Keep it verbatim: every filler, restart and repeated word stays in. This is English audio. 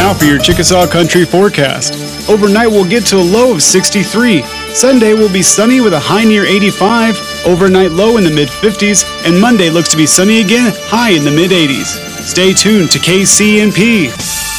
now for your Chickasaw Country forecast. Overnight we'll get to a low of sixty-three. Sunday will be sunny with a high near eighty-five, overnight low in the mid fifties, and Monday looks to be sunny again, high in the mid eighties. Stay tuned to K C N P.